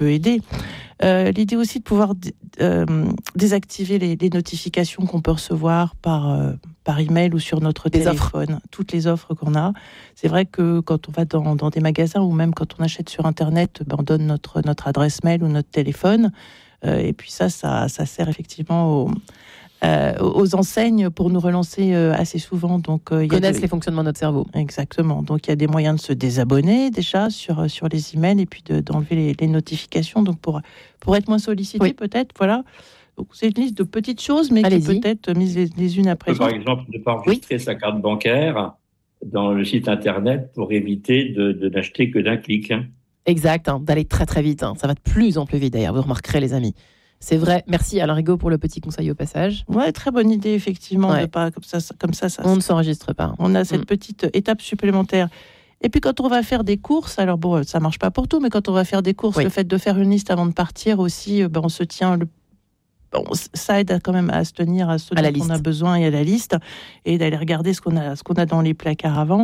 peut aider. L'idée aussi de pouvoir désactiver les notifications qu'on peut recevoir par email ou sur notre téléphone, toutes les offres qu'on a. C'est vrai que quand on va dans des magasins ou même quand on achète sur Internet, on donne notre adresse mail ou notre téléphone. Et puis ça sert effectivement aux enseignes pour nous relancer assez souvent. Donc, connaissent les fonctionnements de notre cerveau. Exactement. Donc, il y a des moyens de se désabonner déjà sur les emails et puis d'enlever les notifications. Donc, pour être moins sollicité, peut-être, voilà. Donc, c'est une liste de petites choses, mais qui peut être mises les unes après les autres. Par exemple, ne pas enregistrer sa carte bancaire dans le site Internet pour éviter de n'acheter que d'un clic. Exact, d'aller très très vite. Ça va de plus en plus vite d'ailleurs, vous remarquerez les amis. C'est vrai. Merci Alain Rigaud pour le petit conseil au passage. Ouais, très bonne idée effectivement. De pas comme ça. On ne s'enregistre pas. On a cette petite étape supplémentaire. Et puis quand on va faire des courses, alors bon, ça marche pas pour tout, mais quand on va faire des courses, le fait de faire une liste avant de partir aussi, on se tient ça aide quand même à se tenir à ce dont on a besoin et à la liste, et d'aller regarder ce qu'on a dans les placards avant.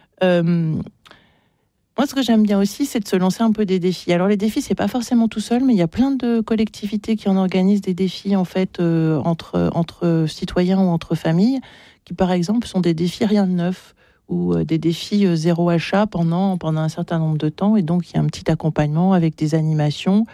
Moi, ce que j'aime bien aussi, c'est de se lancer un peu des défis. Alors, les défis, c'est pas forcément tout seul, mais il y a plein de collectivités qui en organisent des défis, en fait, entre citoyens ou entre familles, qui, par exemple, sont des défis rien de neuf, ou des défis zéro achat pendant un certain nombre de temps. Et donc, il y a un petit accompagnement avec des animations.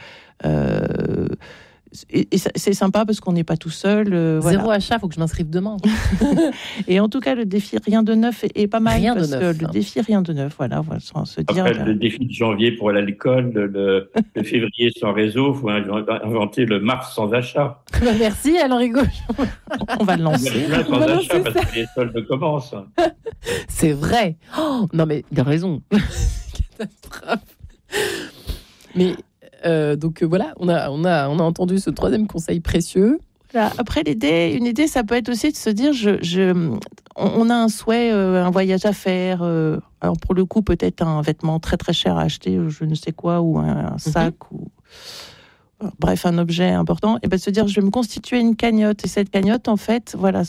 Et c'est sympa parce qu'on n'est pas tout seul. Zéro achat, il faut que je m'inscrive demain. Et en tout cas, le défi rien de neuf est pas mal. Rien parce de neuf. Que le défi rien de neuf, voilà, sans se dire. Après, le défi de janvier pour l'alcool, le février sans réseau, il faut inventer le mars sans achat. Merci Alain Rigaud. On va le lancer. Sans achat parce que les soldes commencent. C'est vrai. Oh, non mais il a raison. Catastrophe. Mais donc voilà, on a entendu ce troisième conseil précieux. Voilà. Après, une idée, ça peut être aussi de se dire, on a un souhait, un voyage à faire. Alors pour le coup, peut-être un vêtement très très cher à acheter, je ne sais quoi, ou un sac, ou bref, un objet important. Et bien se dire, je vais me constituer une cagnotte. Et cette cagnotte, en fait, voilà,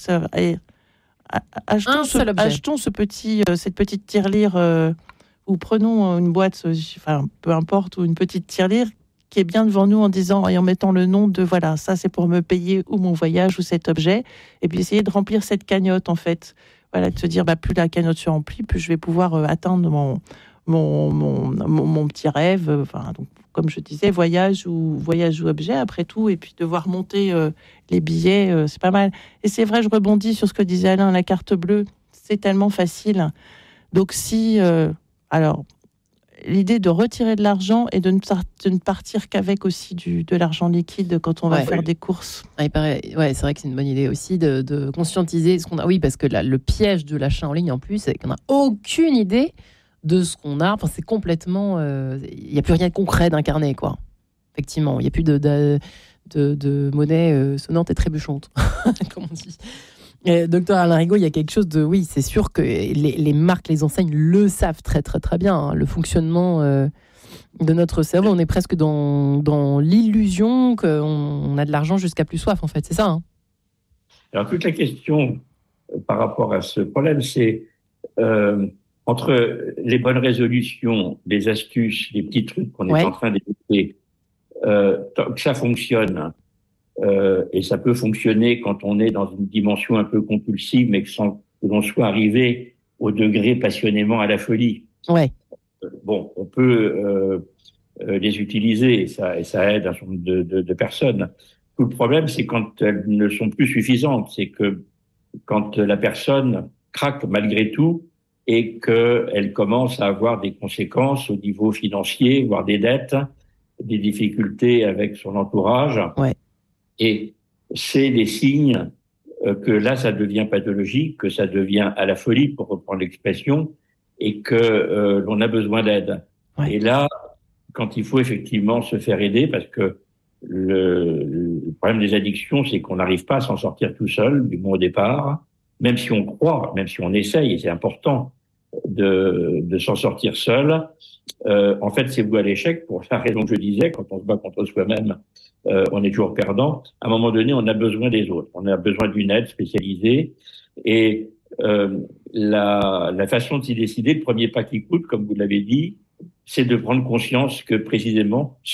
achetons cette petite tirelire, ou prenons une boîte, enfin peu importe, ou une petite tirelire qui est bien devant nous et en mettant le nom de voilà, ça c'est pour me payer ou mon voyage ou cet objet, et puis essayer de remplir cette cagnotte en fait. Voilà, de se dire plus la cagnotte se remplit, plus je vais pouvoir atteindre mon petit rêve. Donc, comme je disais, voyage ou objet après tout, et puis devoir monter les billets, c'est pas mal. Et c'est vrai, je rebondis sur ce que disait Alain, la carte bleue, c'est tellement facile. Donc si l'idée de retirer de l'argent et de ne partir qu'avec aussi de l'argent liquide quand on va faire des courses. C'est vrai que c'est une bonne idée aussi de conscientiser ce qu'on a. Oui, parce que le piège de l'achat en ligne en plus, c'est qu'on n'a aucune idée de ce qu'on a. Enfin, c'est complètement. Il n'y a plus rien de concret d'incarné, quoi. Effectivement, il n'y a plus de monnaie sonnante et trébuchante, comme on dit. Docteur Alain Rigaud, il y a quelque chose de... Oui, c'est sûr que les marques, les enseignes le savent très très très bien, le fonctionnement de notre cerveau. On est presque dans l'illusion qu'on a de l'argent jusqu'à plus soif, en fait, c'est ça. Alors, toute la question par rapport à ce problème, c'est entre les bonnes résolutions, les astuces, les petits trucs qu'on est en train d'écouter, tant que ça fonctionne, et ça peut fonctionner quand on est dans une dimension un peu compulsive, mais sans que l'on soit arrivé au degré passionnément à la folie. Bon, on peut les utiliser et ça aide un certain nombre de personnes. Tout le problème, c'est quand elles ne sont plus suffisantes. C'est que quand la personne craque malgré tout et qu'elle commence à avoir des conséquences au niveau financier, voire des dettes, des difficultés avec son entourage. Et c'est des signes que là, ça devient pathologique, que ça devient à la folie, pour reprendre l'expression, et que l'on a besoin d'aide. Et là, quand il faut effectivement se faire aider, parce que le problème des addictions, c'est qu'on n'arrive pas à s'en sortir tout seul, du moins au départ, même si on croit, même si on essaye, et c'est important de s'en sortir seul. En fait, c'est voué à l'échec pour la raison que je disais, quand on se bat contre soi-même, on est toujours perdant. À un moment donné, on a besoin des autres. On a besoin d'une aide spécialisée. Et la façon de s'y décider, le premier pas qui coûte, comme vous l'avez dit, c'est de prendre conscience que précisément,